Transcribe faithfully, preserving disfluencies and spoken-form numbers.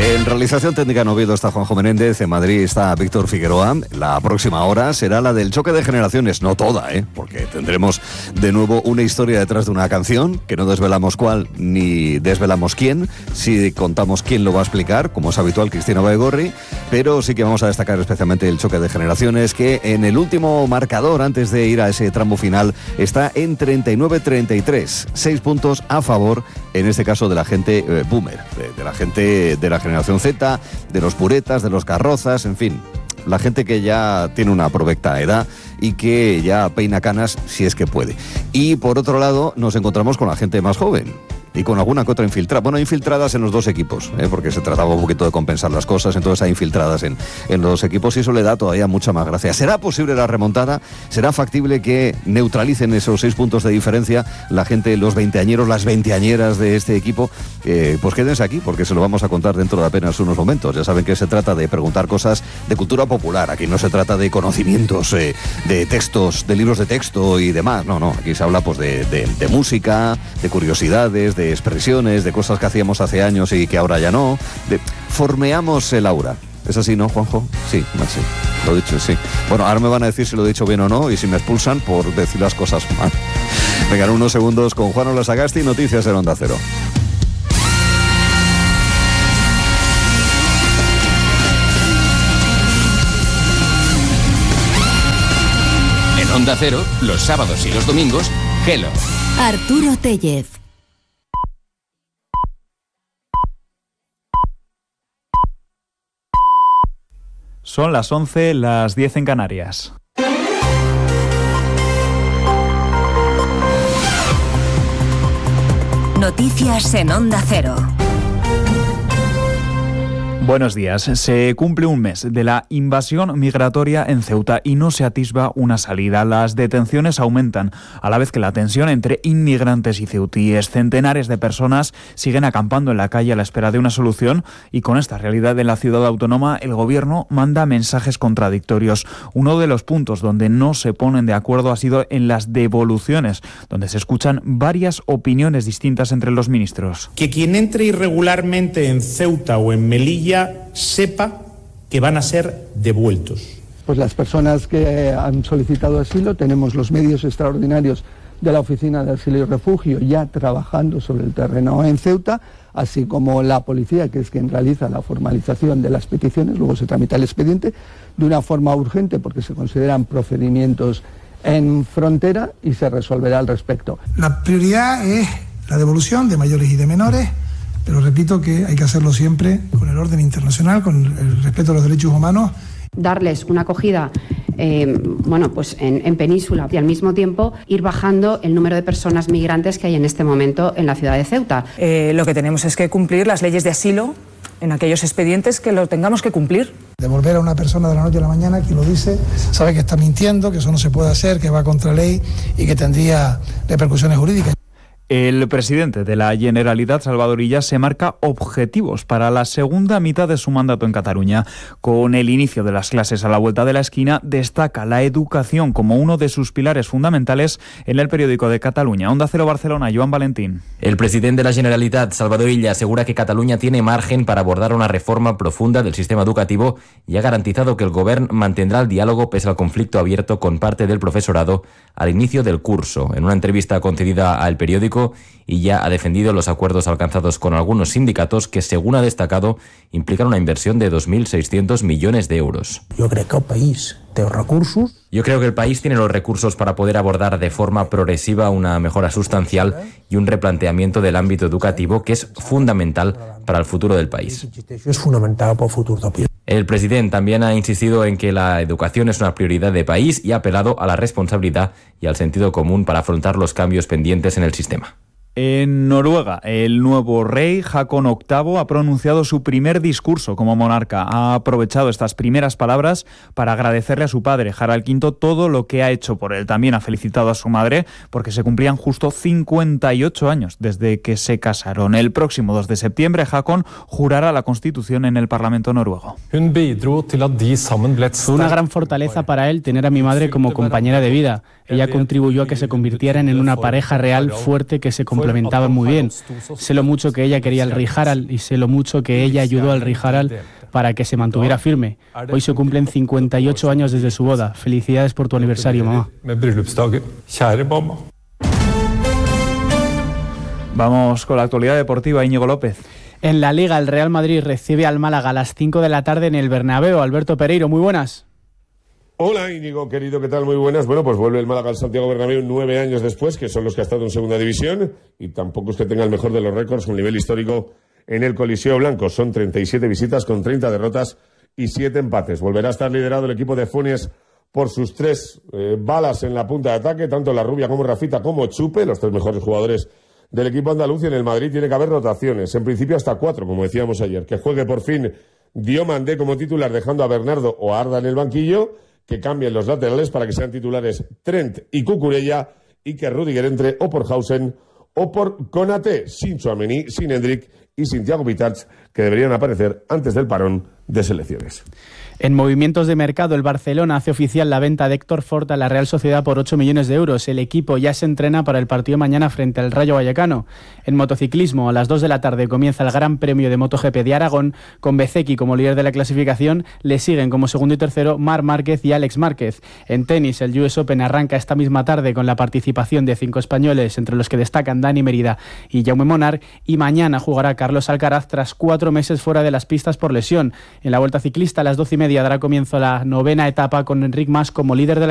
En realización técnica en Oviedo está Juanjo Menéndez, en Madrid está Víctor Figueroa. La próxima hora será la del choque de generaciones, no toda, ¿eh? Porque tendremos de nuevo una historia detrás de una canción, que no desvelamos cuál ni desvelamos quién, si contamos quién lo va a explicar, como es habitual, Cristina Baigorri, pero sí que vamos a destacar especialmente el choque de generaciones, que en el último marcador, antes de ir a ese tramo final, está en treinta y nueve a treinta y tres, seis puntos a favor, en este caso de la gente eh, boomer, de, de la gente de la generación Z, de los puretas, de los carrozas, en fin, la gente que ya tiene una provecta edad y que ya peina canas si es que puede. Y por otro lado nos encontramos con la gente más joven y con alguna que otra infiltrada, bueno, infiltradas en los dos equipos, ¿eh? Porque se trataba un poquito de compensar las cosas, entonces hay infiltradas en, en los equipos y eso le da todavía mucha más gracia. ¿Será posible la remontada? ¿Será factible que neutralicen esos seis puntos de diferencia la gente, los veinteañeros, las veinteañeras de este equipo? Eh, pues quédense aquí porque se lo vamos a contar dentro de apenas unos momentos. Ya saben que se trata de preguntar cosas de cultura popular, aquí no se trata de conocimientos, eh, de textos, de libros de texto y demás, no, no, aquí se habla pues de, de, de música, de curiosidades, de expresiones, de cosas que hacíamos hace años y que ahora ya no. De, formeamos el aura. ¿Es así, no, Juanjo? Sí, sí, lo he dicho, sí. Bueno, ahora me van a decir si lo he dicho bien o no y si me expulsan por decir las cosas mal. Vengan unos segundos con Juan Olasagasti, noticias en Onda Cero. En Onda Cero, los sábados y los domingos, Hello. Arturo Tellez. Son las once, las diez en Canarias. Noticias en Onda Cero. Buenos días. Se cumple un mes de la invasión migratoria en Ceuta y no se atisba una salida. Las detenciones aumentan, a la vez que la tensión entre inmigrantes y ceutíes. Centenares de personas siguen acampando en la calle a la espera de una solución y con esta realidad en la ciudad autónoma el gobierno manda mensajes contradictorios. Uno de los puntos donde no se ponen de acuerdo ha sido en las devoluciones, donde se escuchan varias opiniones distintas entre los ministros. Que quien entre irregularmente en Ceuta o en Melilla sepa que van a ser devueltos. Pues las personas que han solicitado asilo, tenemos los medios extraordinarios de la Oficina de Asilo y Refugio ya trabajando sobre el terreno en Ceuta, así como la policía, que es quien realiza la formalización de las peticiones, luego se tramita el expediente de una forma urgente porque se consideran procedimientos en frontera y se resolverá al respecto. La prioridad es la devolución de mayores y de menores, pero repito que hay que hacerlo siempre con el orden internacional, con el respeto a los derechos humanos. Darles una acogida eh, bueno, pues en, en península y al mismo tiempo ir bajando el número de personas migrantes que hay en este momento en la ciudad de Ceuta. Eh, lo que tenemos es que cumplir las leyes de asilo en aquellos expedientes que lo tengamos que cumplir. Devolver a una persona de la noche a la mañana, quien lo dice, sabe que está mintiendo, que eso no se puede hacer, que va contra ley y que tendría repercusiones jurídicas. El presidente de la Generalitat, Salvador Illa, se marca objetivos para la segunda mitad de su mandato en Cataluña. Con el inicio de las clases a la vuelta de la esquina, destaca la educación como uno de sus pilares fundamentales en el periódico de Cataluña. Onda Cero Barcelona, Joan Valentín. El presidente de la Generalitat, Salvador Illa, asegura que Cataluña tiene margen para abordar una reforma profunda del sistema educativo y ha garantizado que el Govern mantendrá el diálogo pese al conflicto abierto con parte del profesorado al inicio del curso. En una entrevista concedida al periódico, Illa ha defendido los acuerdos alcanzados con algunos sindicatos que, según ha destacado, implican una inversión de dos mil seiscientos millones de euros. Yo creo que el país tiene recursos. Yo creo que el país tiene los recursos para poder abordar de forma progresiva una mejora sustancial y un replanteamiento del ámbito educativo que es fundamental para el futuro del país. Es fundamental para el futuro del país. El presidente también ha insistido en que la educación es una prioridad de país y ha apelado a la responsabilidad y al sentido común para afrontar los cambios pendientes en el sistema. En Noruega, el nuevo rey, Haakon octavo, ha pronunciado su primer discurso como monarca. Ha aprovechado estas primeras palabras para agradecerle a su padre, Harald quinto, todo lo que ha hecho por él. También ha felicitado a su madre porque se cumplían justo cincuenta y ocho años desde que se casaron. El próximo dos de septiembre, Haakon jurará la Constitución en el Parlamento noruego. Fue una gran fortaleza para él tener a mi madre como compañera de vida. Ella contribuyó a que se convirtieran en una pareja real fuerte que se complementaba complementaban muy bien. Sé lo mucho que ella quería al Rey Harald y sé lo mucho que ella ayudó al Rey Harald para que se mantuviera firme. Hoy se cumplen cincuenta y ocho años desde su boda. Felicidades por tu aniversario, mamá. Vamos con la actualidad deportiva, Íñigo López. En la Liga, el Real Madrid recibe al Málaga a las cinco de la tarde en el Bernabéu. Alberto Pereiro, muy buenas. Hola Íñigo, querido, ¿qué tal? Muy buenas. Bueno, pues vuelve el Málaga al Santiago Bernabéu nueve años después, que son los que ha estado en segunda división, y tampoco es que tenga el mejor de los récords, un nivel histórico en el Coliseo Blanco. Son treinta y siete visitas con treinta derrotas y siete empates. Volverá a estar liderado el equipo de Funes por sus tres eh, balas en la punta de ataque, tanto La Rubia como Rafita como Chupe, los tres mejores jugadores del equipo andaluz. Y en el Madrid tiene que haber rotaciones, en principio hasta cuatro, como decíamos ayer. Que juegue por fin Diomandé como titular, dejando a Bernardo o a Arda en el banquillo, que cambien los laterales para que sean titulares Trent y Cucurella, y que Rüdiger entre o por Hausen o por Konaté, sin Tchouaméni, sin Hendrik y sin Thiago Vitach, que deberían aparecer antes del parón de selecciones. En movimientos de mercado, el Barcelona hace oficial la venta de Héctor Fort a la Real Sociedad por ocho millones de euros. El equipo ya se entrena para el partido mañana frente al Rayo Vallecano. En motociclismo, a las dos de la tarde comienza el Gran Premio de MotoGP de Aragón, con Bezzecchi como líder de la clasificación. Le siguen como segundo y tercero Marc Márquez y Alex Márquez. En tenis, el U S Open arranca esta misma tarde con la participación de cinco españoles, entre los que destacan Dani Merida y Jaume Monar, y mañana jugará Carlos Alcaraz tras cuatro meses fuera de las pistas por lesión. En la Vuelta Ciclista, a las doce y media dará comienzo la novena etapa con Enric Mas como líder de la